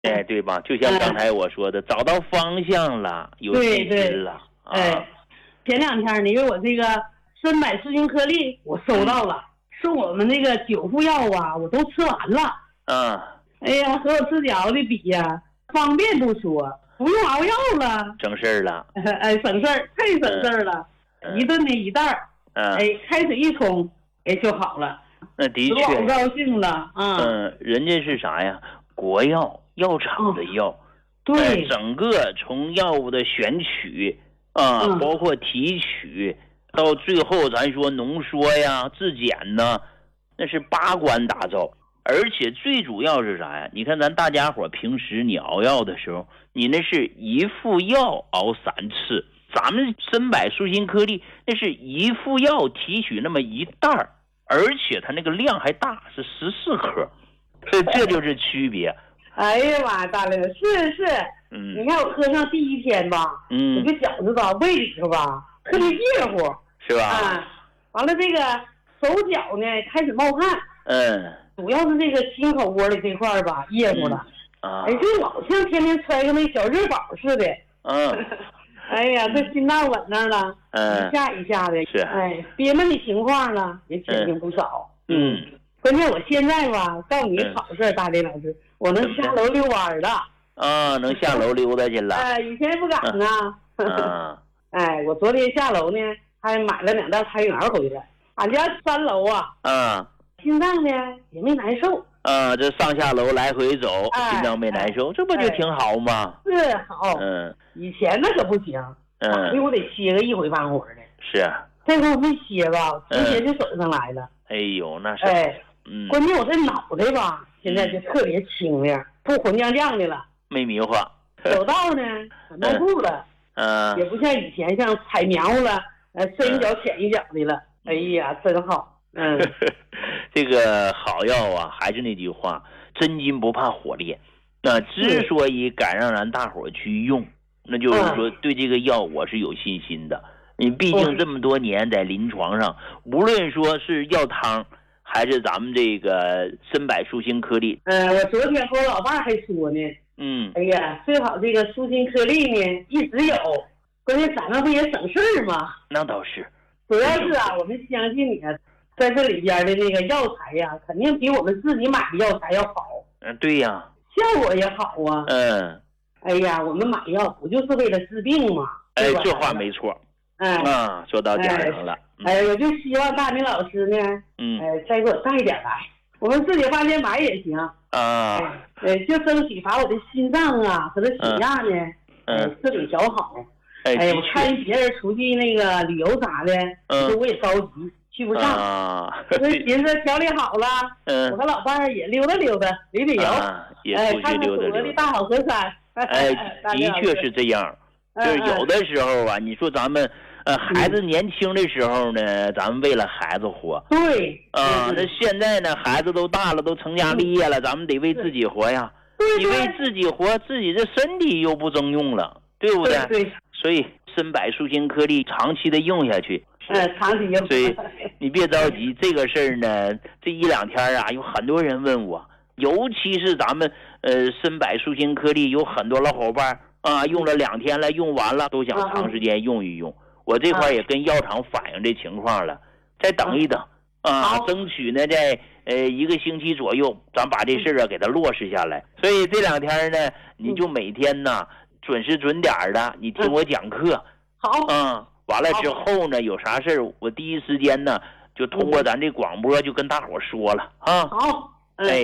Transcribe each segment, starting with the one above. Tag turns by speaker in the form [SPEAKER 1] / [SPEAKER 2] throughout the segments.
[SPEAKER 1] 哎，对吧？就像刚才我说的，找到方向了，有信心了。
[SPEAKER 2] 前2天呢，因为我这个参柏舒心颗粒我收到了，送我们那个9副药啊，我都吃完了。哎呀，和我吃饺子的比呀，方便不说，不用熬药了，
[SPEAKER 1] 省事儿了。
[SPEAKER 2] 省事儿，太省事儿了。一顿的1袋儿，开水一冲，就好了。
[SPEAKER 1] 那的确，
[SPEAKER 2] 老高兴了啊。
[SPEAKER 1] 人家是啥呀？国药药厂的药，
[SPEAKER 2] 对，
[SPEAKER 1] 整个从药物的选取包括提取，到最后咱说浓缩呀、质检呢，那是8关打造。而且最主要是啥呀？你看咱大家伙平时你熬药的时候，你那是1副药熬3次，咱们参柏舒心颗粒那是1副药提取那么1袋儿，而且它那个量还大，是14克，所以这就是区别。
[SPEAKER 2] 哎呀妈，大玲是，你看我喝上第1天吧，我这饺子吧胃里头吧特别热乎，
[SPEAKER 1] 是吧？
[SPEAKER 2] 完了这个手脚呢开始冒汗，主要是这个心口窝的这块吧热乎了，就老像天天揣个那小热宝似的，哎呀，这心脏稳那了，一下一下的，
[SPEAKER 1] 是，
[SPEAKER 2] 憋闷的情况呢也减轻不少，关键我现在吧告诉你好事，大林老师，我能下楼遛弯了，
[SPEAKER 1] 能下楼溜达去了，
[SPEAKER 2] 以前不敢呢，我昨天下楼呢还买了2袋菜园回来，俺家3楼啊，心脏呢也没难受，
[SPEAKER 1] 这上下楼来回走，心脏没难受，这不就挺好吗？
[SPEAKER 2] 是好，以前那可不行，我得歇个1回半会儿的。
[SPEAKER 1] 是，
[SPEAKER 2] 这回我没歇吧，直接就走上来了。
[SPEAKER 1] 哎呦，那是，
[SPEAKER 2] 关键我这脑袋吧，现在就特别清亮，不混浆浆的了，
[SPEAKER 1] 没迷糊。
[SPEAKER 2] 走道呢，迈步了，也不像以前像踩苗了，深一脚浅一脚的了。哎呀，真好。
[SPEAKER 1] 这个好药啊，还是那句话，真金不怕火炼。那之所以敢让咱大伙去用，那就是说对这个药我是有信心的。你毕竟这么多年在临床上，无论说是药汤，还是咱们这个参柏舒心颗粒。
[SPEAKER 2] 我昨天和我老伴还说呢，哎呀，最好这个舒心颗粒呢一直有，关键咱们不也省事儿吗？
[SPEAKER 1] 那倒是，
[SPEAKER 2] 主要是我们相信你啊，在这里边的那个药材呀，肯定比我们自己买的药材要好。
[SPEAKER 1] 对呀，
[SPEAKER 2] 效果也好啊。哎呀，我们买药不就是为了治病吗？
[SPEAKER 1] 这话没错。说到点上了。
[SPEAKER 2] 我就希望大明老师呢，再给我带点来，我们自己花钱买也行。就争取把我的心脏啊和这血压呢，彻底调好。我看别人出去那个旅游啥的，我也着急去不上。我寻思调理好了，我和老伴儿也溜达溜达，旅游，看看祖国的大好河山。
[SPEAKER 1] 的确是这样。就是有的时候啊，你说咱们孩子年轻的时候呢，咱们为了孩子活。
[SPEAKER 2] 对。
[SPEAKER 1] 那现在呢，孩子都大了，都成家立业了，咱们得为自己活呀。你为自己活，自己的身体又不争用了，对不对？
[SPEAKER 2] 对。
[SPEAKER 1] 所以参柏舒心颗粒长期的用下去。
[SPEAKER 2] 长期用。
[SPEAKER 1] 所以你别着急，这个事儿呢，这1、2天啊，有很多人问我，尤其是咱们参柏舒心颗粒，有很多老伙伴用了2天了，用完了都想长时间用一用。我这块也跟药厂反映这情况了，再等一等争取呢在1个星期左右，咱把这事儿给它落实下来。所以这2天呢，你就每天呢准时准点的，你听我讲课。
[SPEAKER 2] 好。
[SPEAKER 1] 完了之后呢，有啥事儿我第一时间呢就通过咱这广播就跟大伙说了啊。
[SPEAKER 2] 好。
[SPEAKER 1] 好。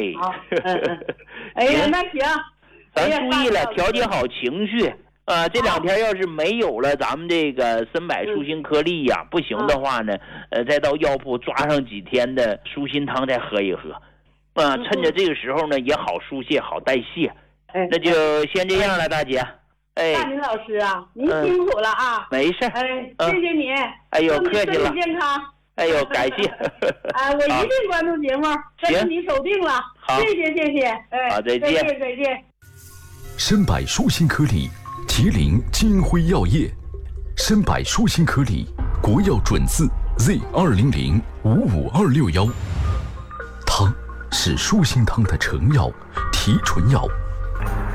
[SPEAKER 2] 哎呀，那行。
[SPEAKER 1] 咱注意了，调节好情绪这2天要是没有了咱们这个参柏舒心颗粒呀，不行的话呢，再到药铺抓上几天的舒心汤再喝一喝，趁着这个时候呢也好疏泄好代谢。那就先这样了，大姐。
[SPEAKER 2] 大明老师啊，您辛苦了啊。
[SPEAKER 1] 没事。
[SPEAKER 2] 谢谢你。
[SPEAKER 1] 哎呦，客气了。
[SPEAKER 2] 身体健康。
[SPEAKER 1] 哎呦，感谢。
[SPEAKER 2] 我一定关注节目，跟着你守定了。
[SPEAKER 1] 好，
[SPEAKER 2] 谢谢。
[SPEAKER 1] 好，再见。
[SPEAKER 2] 再见。
[SPEAKER 3] 参柏舒心颗粒，麒麟金辉药业。参柏舒心颗粒，国药准字 Z200-55261。汤是舒心汤的成药、提纯药，